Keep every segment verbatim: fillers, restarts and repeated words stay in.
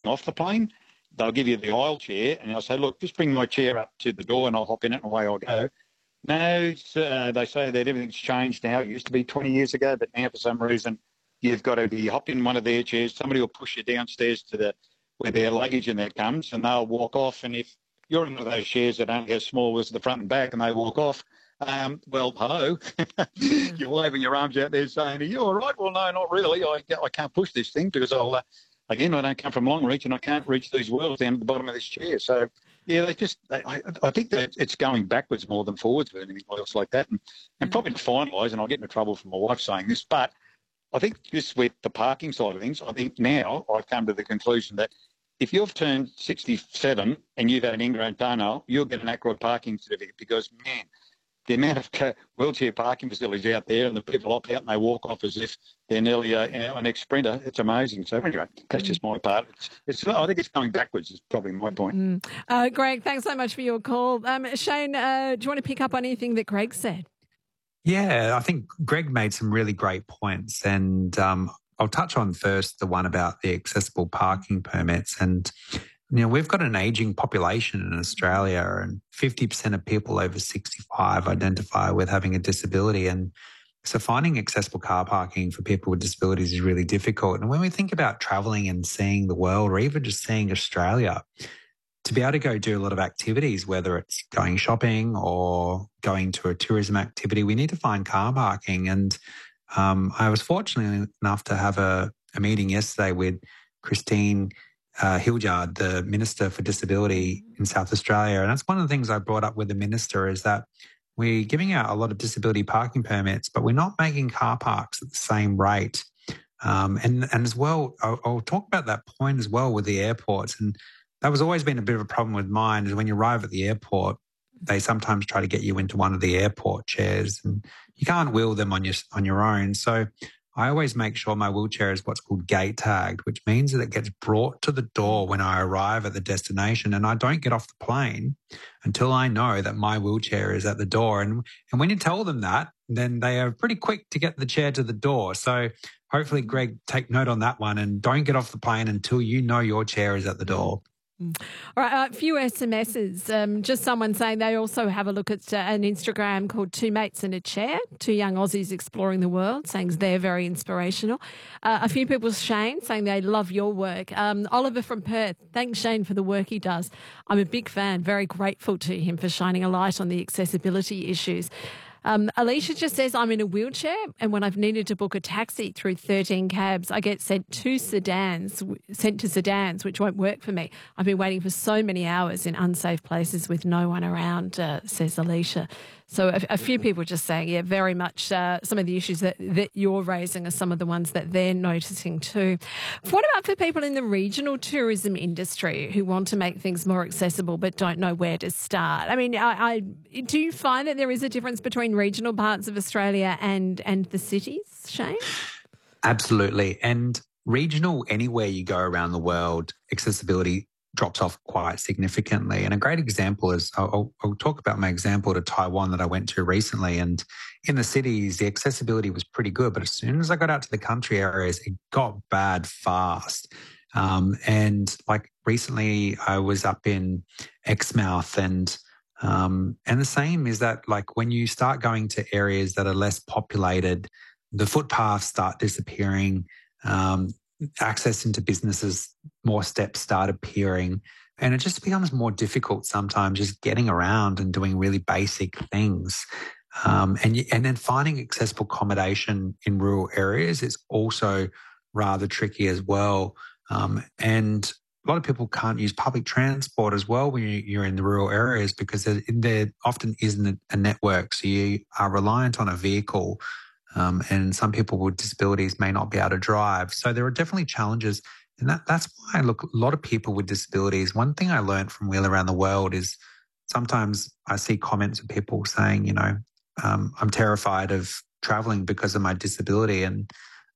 off the plane, they'll give you the aisle chair, and I'll say, look, just bring my chair up to the door and I'll hop in it and away I'll go. No, uh, they say that everything's changed now. It used to be twenty years ago, but now for some reason you've got to be hop in one of their chairs. Somebody will push you downstairs to the where their luggage and that comes, and they'll walk off. And if you're in one of those chairs that aren't as small as the front and back and they walk off, um, well, hello, you're waving your arms out there saying, are you all right? Well, no, not really. I, I can't push this thing because I'll, uh, again, I don't come from Longreach and I can't reach these wheels down at the bottom of this chair. So, yeah, they just, they, I, I think that it's going backwards more than forwards with anything else like that. And, and probably to finalise, and I'll get into trouble from my wife saying this, but I think just with the parking side of things, I think now I've come to the conclusion that if you've turned sixty-seven and you've had an ingrown toenail, you'll get an Ackroyd parking certificate because, man, the amount of wheelchair parking facilities out there and the people up out and they walk off as if they're nearly a, you know, an ex-sprinter, it's amazing. So anyway, that's just my part. It's, it's, I think it's going backwards is probably my point. Mm. Uh, Greg, thanks so much for your call. Um, Shane, uh, do you want to pick up on anything that Greg said? Yeah, I think Greg made some really great points, and um, I'll touch on first the one about the accessible parking permits. And, you know, we've got an ageing population in Australia, and fifty percent of people over sixty-five identify with having a disability. And so finding accessible car parking for people with disabilities is really difficult. And when we think about travelling and seeing the world, or even just seeing Australia, to be able to go do a lot of activities, whether it's going shopping or going to a tourism activity, we need to find car parking. And um, I was fortunate enough to have a, a meeting yesterday with Christine uh, Hildyard, the Minister for Disability in South Australia. And that's one of the things I brought up with the Minister, is that we're giving out a lot of disability parking permits, but we're not making car parks at the same rate. Um, and, and as well, I'll, I'll talk about that point as well with the airports. And that was always been a bit of a problem with mine, is when you arrive at the airport, they sometimes try to get you into one of the airport chairs and you can't wheel them on your, on your own. So I always make sure my wheelchair is what's called gate tagged, which means that it gets brought to the door when I arrive at the destination, and I don't get off the plane until I know that my wheelchair is at the door. And, and when you tell them that, then they are pretty quick to get the chair to the door. So hopefully, Greg, take note on that one and don't get off the plane until you know your chair is at the door. All right, a few S M Ses. Um, just someone saying they also have a look at uh, an Instagram called Two Mates in a Chair, two young Aussies exploring the world, saying they're very inspirational. Uh, a few people, Shane, saying they love your work. Um, Oliver from Perth, thanks, Shane, for the work he does. I'm a big fan, very grateful to him for shining a light on the accessibility issues. Um, Alicia just says, I'm in a wheelchair, and when I've needed to book a taxi through thirteen cabs, I get sent to sedans, sent to sedans, which won't work for me. I've been waiting for so many hours in unsafe places with no one around, uh, says Alicia. So a, a few people just saying, yeah, very much uh, some of the issues that, that you're raising are some of the ones that they're noticing too. What about for people in the regional tourism industry who want to make things more accessible but don't know where to start? I mean, I, I, do you find that there is a difference between regional parts of Australia and, and the cities, Shane? Absolutely. And regional, anywhere you go around the world, accessibility drops off quite significantly. And a great example is, I'll, I'll talk about my example to Taiwan that I went to recently. And in the cities, the accessibility was pretty good. But as soon as I got out to the country areas, it got bad fast. Um, and like recently, I was up in Exmouth, and um, and the same is that, like, when you start going to areas that are less populated, the footpaths start disappearing. Um, access into businesses, more steps start appearing, and it just becomes more difficult sometimes just getting around and doing really basic things. Um, and, you, and then finding accessible accommodation in rural areas is also rather tricky as well. Um, and a lot of people can't use public transport as well when you're in the rural areas because there, there often isn't a network. So you are reliant on a vehicle. Um, and some people with disabilities may not be able to drive. So there are definitely challenges. And that, that's why I look, a lot of people with disabilities, one thing I learned from Wheel Around the World is sometimes I see comments of people saying, you know, um, I'm terrified of traveling because of my disability. And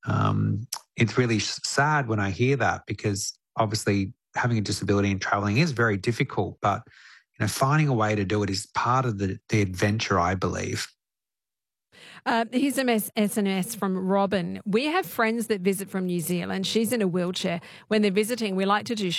um, it's really sad when I hear that, because obviously having a disability and traveling is very difficult. But, you know, finding a way to do it is part of the, the adventure, I believe. Uh, here's a S M S from Robin. We have friends that visit from New Zealand. She's in a wheelchair. When they're visiting, we like to do